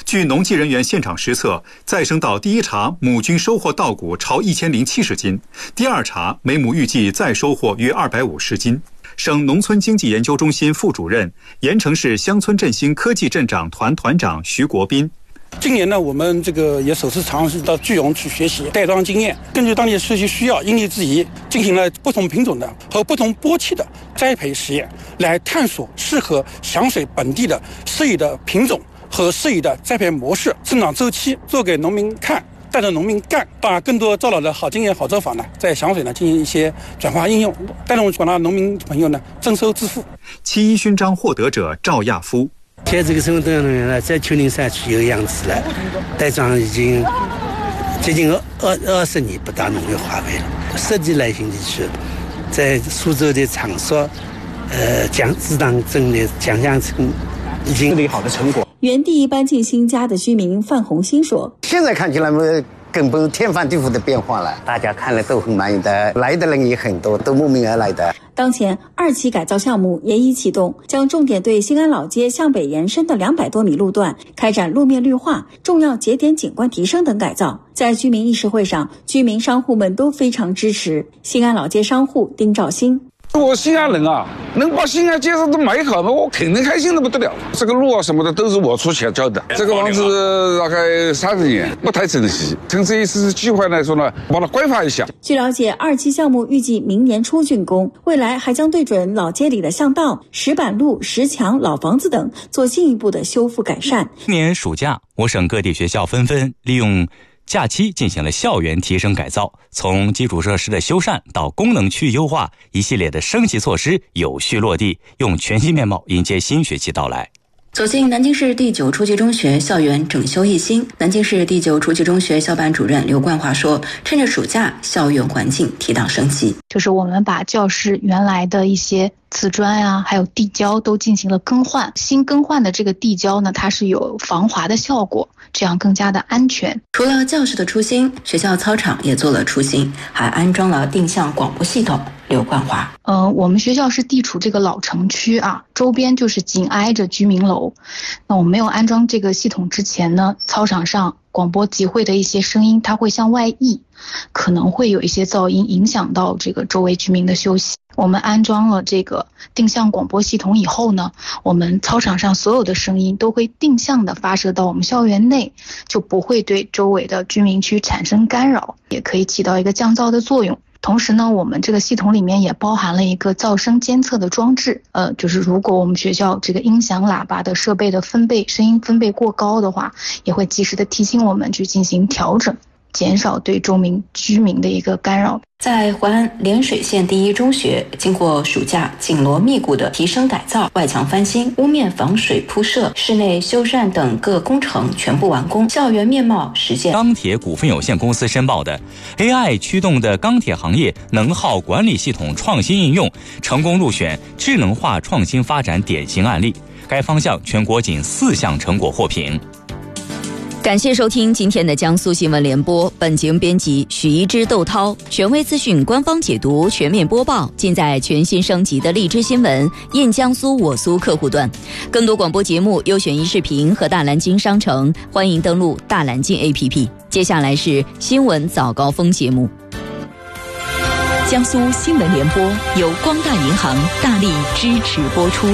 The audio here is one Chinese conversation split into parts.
据农技人员现场实测，再生稻第一茬亩均收获稻谷超1070斤，第二茬每亩预计再收获约250斤。省农村经济研究中心副主任、盐城市乡村振兴科技镇长团团长徐国斌。 今年呢，我们也首次尝试到句容去学习带庄经验，根据当地社区需要，因地制宜进行了不同品种的和不同播期的栽培实验，来探索适合响水本地的适宜的品种和适宜的栽培模式、生长周期，做给农民看，带着农民干，把更多招老的好经验、好做法呢，在响水呢进行一些转化应用，带动广大农民朋友呢增收致富。 七一勋章获得者赵亚夫。 现在这个生物多样农园呢，在丘陵山区有样子了，带庄已经接近20年不到农业化为了。设计类型地区，在苏州的场所，自当镇的蒋江村已经有好的成果。 原地搬进新家的居民范红新说：“ 现在看起来根本天翻地覆的变化了，大家看了都很满意的，来的人也很多，都慕名而来的。” 当前2期改造项目也已启动，将重点对新安老街向北延伸的200多米路段开展路面绿化、重要节点景观提升等改造。在居民议事会上，居民商户们都非常支持。新安老街商户丁兆新： 我西安人啊，能把西安街上都买好了，我肯定开心的不得了。这个路啊什么的都是我出钱交的。这个房子大概30年，不太珍惜。趁这一次机会来说呢，把它规划一下。 据了解，2期项目预计明年初竣工，未来还将对准老街里的巷道、石板路、石墙、老房子等做进一步的修复改善。 今年暑假，我省各地学校纷纷利用假期进行了校园提升改造，从基础设施的修缮到功能区优化，一系列的升级措施有序落地，用全新面貌迎接新学期到来。 走进南京市第9初级中学校园整修一新，南京市第9初级中学校办主任刘冠华说，趁着暑假，校园环境提档升级， 就是我们把教室原来的一些瓷砖啊，还有地胶都进行了更换。新更换的这个地胶呢，它是有防滑的效果，这样更加的安全。 除了教室的出新，学校操场也做了出新，还安装了定向广播系统。刘冠华： 我们学校是地处这个老城区啊，周边就是紧挨着居民楼。那我们没有安装这个系统之前呢，操场上广播集会的一些声音，它会向外溢，可能会有一些噪音影响到这个周围居民的休息。我们安装了这个定向广播系统以后呢，我们操场上所有的声音都会定向的发射到我们校园内，就不会对周围的居民区产生干扰，也可以起到一个降噪的作用。同时呢，我们这个系统里面也包含了一个噪声监测的装置，就是如果我们学校这个音响喇叭的设备的声音分贝过高的话，也会及时的提醒我们去进行调整，减少对周围居民的一个干扰。 在淮安涟水县第1中学，经过暑假紧锣密鼓的提升改造，外墙翻新、屋面防水铺设、室内修缮等各工程全部完工，校园面貌实现。 钢铁股份有限公司申报的 AI 驱动的钢铁行业能耗管理系统创新应用，成功入选智能化创新发展典型案例。该方向全国仅4项成果获评。 感谢收听今天的江苏新闻联播，本节目编辑许一之、窦涛，权威资讯官方解读全面播报尽在全新升级的荔枝新闻印江苏我苏客户端。更多广播节目、优选一视频和大蓝鲸商城，欢迎登录大蓝鲸 APP。接下来是新闻早高峰节目。江苏新闻联播由光大银行大力支持播出。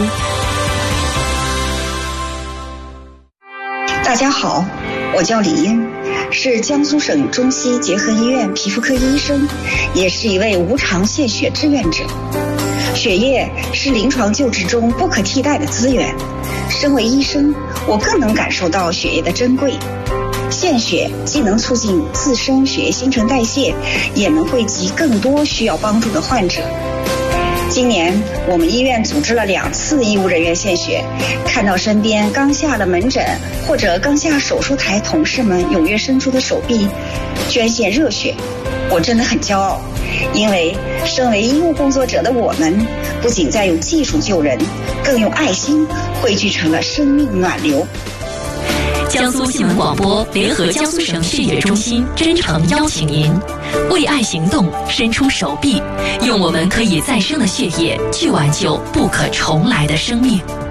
大家好，我叫李英，是江苏省中西结合医院皮肤科医生，也是一位无偿献血志愿者。血液是临床救治中不可替代的资源，身为医生，我更能感受到血液的珍贵。献血既能促进自身血液新陈代谢，也能惠及更多需要帮助的患者。今年我们医院组织了2次医务人员献血，看到身边刚下了门诊或者刚下手术台同事们踊跃伸出的手臂捐献热血，我真的很骄傲。因为身为医务工作者的我们，不仅在用技术救人，更用爱心汇聚成了生命暖流。 江苏新闻广播联合江苏省血液中心真诚邀请您为爱行动，伸出手臂，用我们可以再生的血液去挽救不可重来的生命。